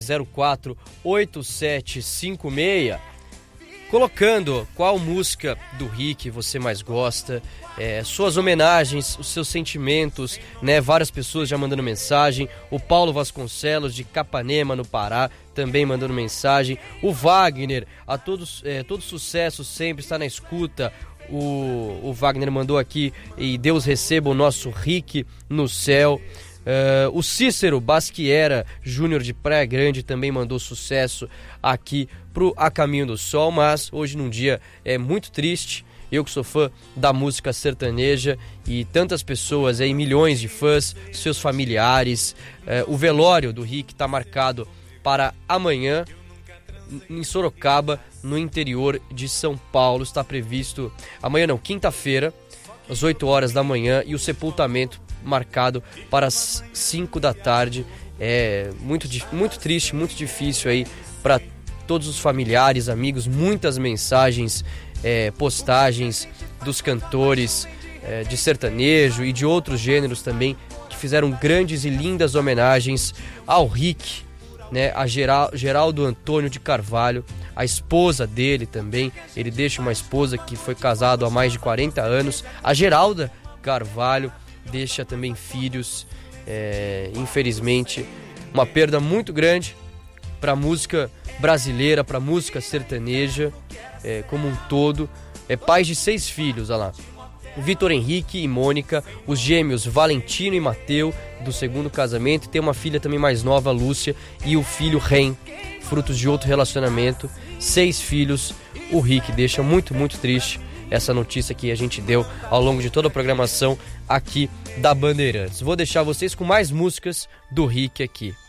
048756, colocando qual música do Rick você mais gosta, suas homenagens, os seus sentimentos, né? Várias pessoas já mandando mensagem. O Paulo Vasconcelos de Capanema, no Pará, também mandando mensagem. O Wagner, a todos, todo sucesso sempre, está na escuta. O Wagner mandou aqui: e Deus receba o nosso Rick no céu. O Cícero Basquiera Júnior de Praia Grande também mandou sucesso aqui pro A Caminho do Sol. Mas hoje num dia muito triste, eu que sou fã da música sertaneja e tantas pessoas aí, milhões de fãs, seus familiares, o velório do Rick está marcado para amanhã em Sorocaba, no interior de São Paulo. Está previsto amanhã, não, quinta-feira, às 8 horas da manhã, e o sepultamento marcado para as 5 da tarde. Muito triste, muito difícil aí para todos os familiares, amigos. Muitas mensagens, postagens dos cantores de sertanejo e de outros gêneros também, que fizeram grandes e lindas homenagens ao Rick, né? A Geraldo Antônio de Carvalho, a esposa dele também. Ele deixa uma esposa que foi casado há mais de 40 anos, a Geralda Carvalho. Deixa também filhos. Infelizmente, uma perda muito grande para a música brasileira, para a música sertaneja como um todo. Pais de 6 filhos, olha lá: Vitor Henrique e Mônica, os gêmeos Valentino e Mateu, do segundo casamento. Tem uma filha também mais nova, Lúcia, e o filho Ren, frutos de outro relacionamento. 6 filhos. O Rick deixa muito, muito triste essa notícia que a gente deu ao longo de toda a programação aqui da Bandeirantes. Vou deixar vocês com mais músicas do Rick aqui.